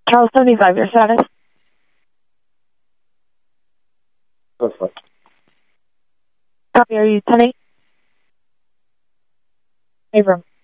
Charles 75, your status? Perfect. Copy, are you 10-8? Abram.